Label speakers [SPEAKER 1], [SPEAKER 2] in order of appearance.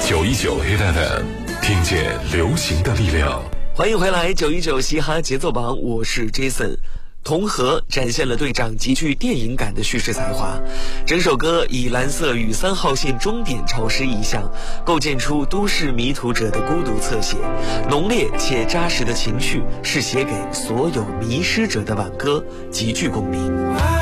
[SPEAKER 1] 919 Hit FM， 听见流行的力量。
[SPEAKER 2] 欢迎回来919嘻哈节奏榜，我是 Jason。同和展现了队长极具电影感的叙事才华，整首歌以蓝色与3号线终点潮湿意象，构建出都市迷途者的孤独侧写，浓烈且扎实的情绪是写给所有迷失者的挽歌，极具共鸣。